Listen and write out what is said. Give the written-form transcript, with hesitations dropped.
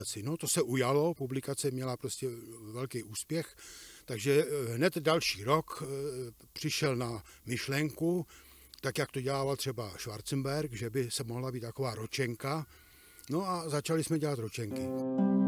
No to se ujalo, publikace měla prostě velký úspěch, takže hned další rok přišel na myšlenku, tak jak to dělával třeba Schwarzenberg, že by se mohla být taková ročenka. No a začali jsme dělat ročenky.